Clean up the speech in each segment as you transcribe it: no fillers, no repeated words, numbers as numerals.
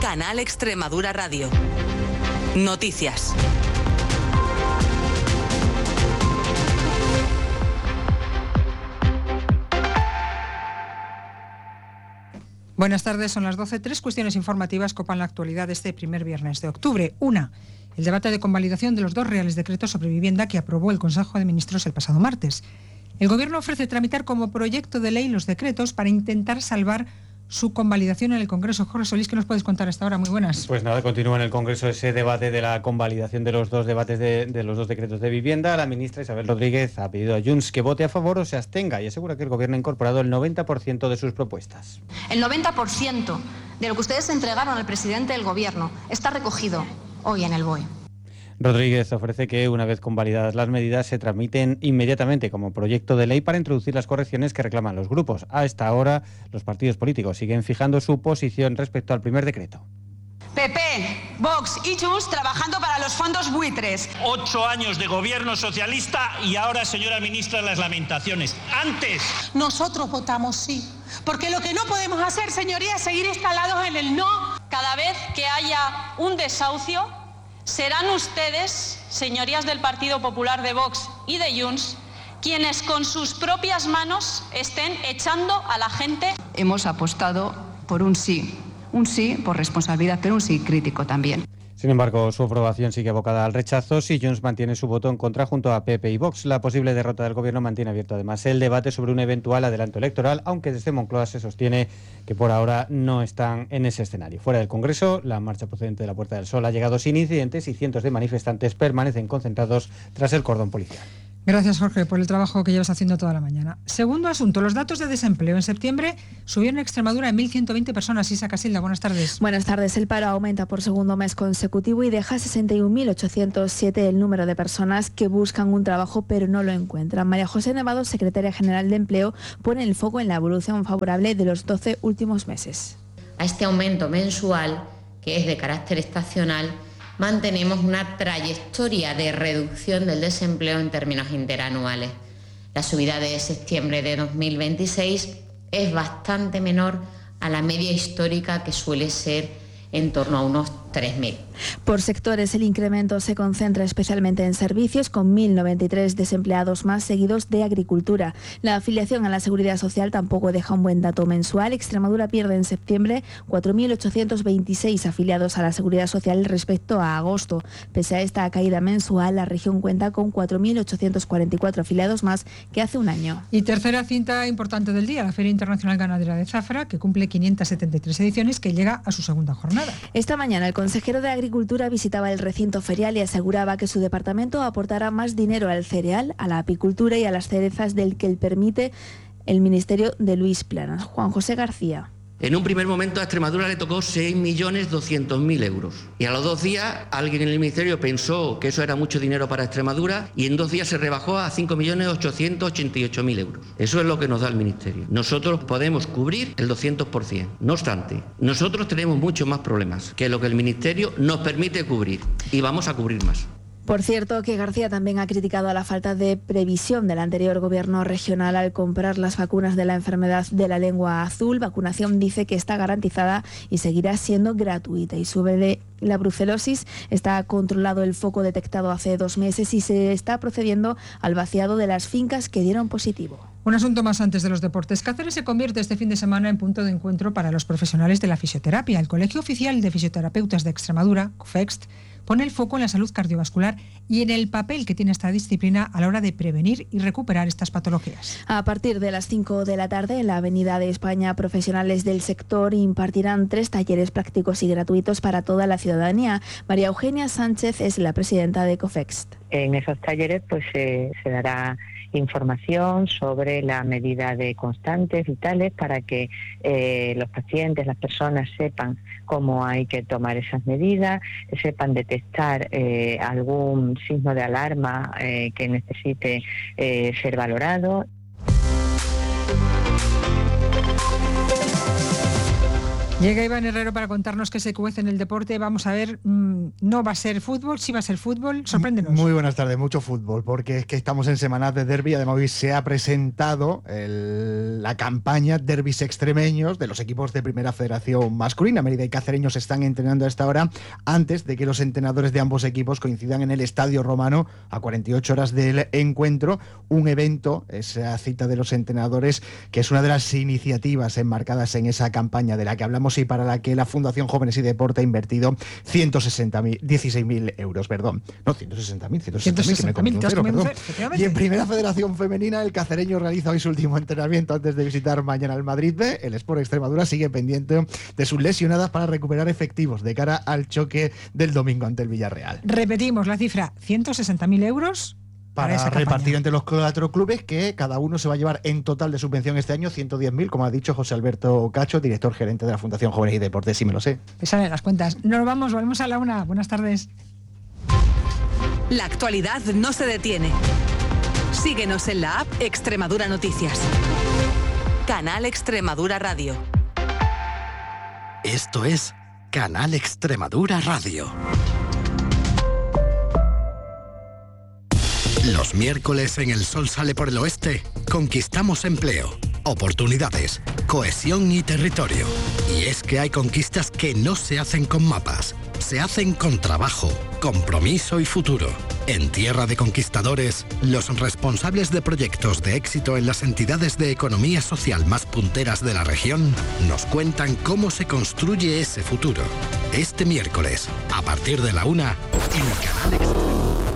Canal Extremadura Radio. Noticias. Buenas tardes, son las 12. 3 cuestiones informativas copan la actualidad de este primer viernes de octubre. Una, el debate de convalidación de los 2 reales decretos sobre vivienda que aprobó el Consejo de Ministros el pasado martes. El Gobierno ofrece tramitar como proyecto de ley los decretos para intentar salvar su convalidación en el Congreso. Jorge Solís, ¿qué nos puedes contar hasta ahora? Muy buenas. Pues nada, continúa en el Congreso ese debate de la convalidación de los 2 debates de los 2 decretos de vivienda. La ministra Isabel Rodríguez ha pedido a Junts que vote a favor o se abstenga y asegura que el Gobierno ha incorporado el 90% de sus propuestas. El 90% de lo que ustedes entregaron al presidente del Gobierno está recogido hoy en el BOE. Rodríguez ofrece que, una vez convalidadas las medidas, se tramiten inmediatamente como proyecto de ley para introducir las correcciones que reclaman los grupos. A esta hora, los partidos políticos siguen fijando su posición respecto al primer decreto. PP, Vox y Junts trabajando para los fondos buitres. 8 años de gobierno socialista y ahora, señora ministra, las lamentaciones. Antes. Nosotros votamos sí, porque lo que no podemos hacer, señorías, es seguir instalados en el no. Cada vez que haya un desahucio, serán ustedes, señorías del Partido Popular, de Vox y de Junts, quienes con sus propias manos estén echando a la gente. Hemos apostado por un sí por responsabilidad, pero un sí crítico también. Sin embargo, su aprobación sigue abocada al rechazo si Junts mantiene su voto en contra junto a PP y Vox. La posible derrota del Gobierno mantiene abierto además el debate sobre un eventual adelanto electoral, aunque desde Moncloa se sostiene que por ahora no están en ese escenario. Fuera del Congreso, la marcha procedente de la Puerta del Sol ha llegado sin incidentes y cientos de manifestantes permanecen concentrados tras el cordón policial. Gracias, Jorge, por el trabajo que llevas haciendo toda la mañana. Segundo asunto, los datos de desempleo. En septiembre subieron en Extremadura en 1.120 personas. Isa Casilda, buenas tardes. Buenas tardes. El paro aumenta por segundo mes consecutivo y deja 61.807 el número de personas que buscan un trabajo pero no lo encuentran. María José Nevado, secretaria general de Empleo, pone el foco en la evolución favorable de los 12 últimos meses. A este aumento mensual, que es de carácter estacional, mantenemos una trayectoria de reducción del desempleo en términos interanuales. La subida de septiembre de 2026 es bastante menor a la media histórica, que suele ser en torno a unos 3.000. Por sectores, el incremento se concentra especialmente en servicios, con 1.093 desempleados más, seguidos de agricultura. La afiliación a la Seguridad Social tampoco deja un buen dato mensual. Extremadura pierde en septiembre 4.826 afiliados a la Seguridad Social respecto a agosto. Pese a esta caída mensual, la región cuenta con 4.844 afiliados más que hace un año. Y tercera cita importante del día, la Feria Internacional Ganadera de Zafra, que cumple 573 ediciones, que llega a su segunda jornada. Esta mañana el consejero de Agricultura visitaba el recinto ferial y aseguraba que su departamento aportará más dinero al cereal, a la apicultura y a las cerezas del que permite el ministerio de Luis Planas. Juan José García. En un primer momento a Extremadura le tocó 6.200.000 euros. Y a los 2 días alguien en el Ministerio pensó que eso era mucho dinero para Extremadura y en 2 días se rebajó a 5.888.000 euros. Eso es lo que nos da el Ministerio. Nosotros podemos cubrir el 200%. No obstante, nosotros tenemos muchos más problemas que lo que el Ministerio nos permite cubrir y vamos a cubrir más. Por cierto, que García también ha criticado a la falta de previsión del anterior gobierno regional al comprar las vacunas de la enfermedad de la lengua azul. Vacunación dice que está garantizada y seguirá siendo gratuita. Y sobre la brucelosis, está controlado el foco detectado hace 2 meses y se está procediendo al vaciado de las fincas que dieron positivo. Un asunto más antes de los deportes. Cáceres se convierte este fin de semana en punto de encuentro para los profesionales de la fisioterapia. El Colegio Oficial de Fisioterapeutas de Extremadura, COFEXT, pone el foco en la salud cardiovascular y en el papel que tiene esta disciplina a la hora de prevenir y recuperar estas patologías. A partir de las 5 de la tarde, en la Avenida de España, profesionales del sector impartirán 3 talleres prácticos y gratuitos para toda la ciudadanía. María Eugenia Sánchez es la presidenta de COFEXT. En esos talleres se dará información sobre la medida de constantes vitales para que los pacientes, las personas sepan cómo hay que tomar esas medidas, sepan detectar algún signo de alarma que necesite ser valorado. Llega Iván Herrero para contarnos qué se cuece en el deporte. Vamos a ver, no va a ser fútbol, sí va a ser fútbol. Sorpréndenos. Muy buenas tardes, mucho fútbol, porque es que estamos en semanas de derbi. Además, hoy se ha presentado la campaña Derbis Extremeños de los equipos de Primera Federación Masculina. Mérida y Cacereños están entrenando a esta hora antes de que los entrenadores de ambos equipos coincidan en el Estadio Romano a 48 horas del encuentro. Un evento, esa cita de los entrenadores, que es una de las iniciativas enmarcadas en esa campaña de la que hablamos y para la que la Fundación Jóvenes y Deporte ha invertido 16.000 euros, perdón. No, 160.000. Y en Primera Federación Femenina, el Cacereño realiza hoy su último entrenamiento antes de visitar mañana el Madrid B. El Sport Extremadura sigue pendiente de sus lesionadas para recuperar efectivos de cara al choque del domingo ante el Villarreal. Repetimos la cifra, 160.000 euros. Para repartir entre los 4 clubes, que cada uno se va a llevar en total de subvención este año 110.000, como ha dicho José Alberto Cacho, director gerente de la Fundación Jóvenes y Deportes. Sí, me lo sé. Me salen las cuentas. Nos vamos, volvemos a la 1. Buenas tardes. La actualidad no se detiene. Síguenos en la app Extremadura Noticias. Canal Extremadura Radio. Esto es Canal Extremadura Radio. Los miércoles en El Sol Sale por el Oeste conquistamos empleo, oportunidades, cohesión y territorio. Y es que hay conquistas que no se hacen con mapas, se hacen con trabajo, compromiso y futuro. En Tierra de Conquistadores, los responsables de proyectos de éxito en las entidades de economía social más punteras de la región nos cuentan cómo se construye ese futuro. Este miércoles, a partir de la 1, en Canal Extremadura.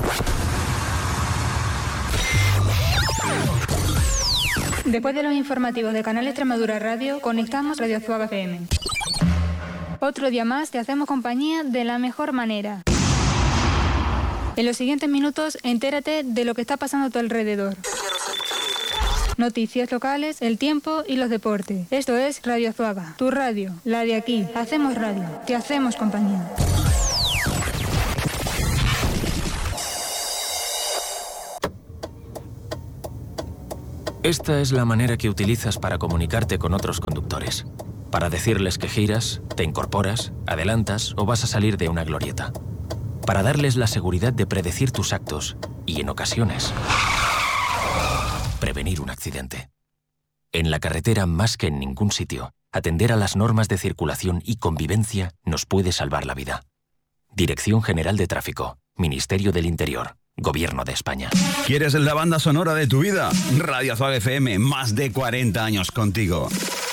Después de los informativos de Canal Extremadura Radio, conectamos Radio Azuaga FM. Otro día más te hacemos compañía de la mejor manera. En los siguientes minutos, entérate de lo que está pasando a tu alrededor. Noticias locales, el tiempo y los deportes. Esto es Radio Azuaga, tu radio, la de aquí. Hacemos radio, te hacemos compañía. Esta es la manera que utilizas para comunicarte con otros conductores. Para decirles que giras, te incorporas, adelantas o vas a salir de una glorieta. Para darles la seguridad de predecir tus actos y, en ocasiones, prevenir un accidente. En la carretera, más que en ningún sitio, atender a las normas de circulación y convivencia nos puede salvar la vida. Dirección General de Tráfico, Ministerio del Interior, Gobierno de España. ¿Quieres la banda sonora de tu vida? Radio Azuaga FM, más de 40 años contigo.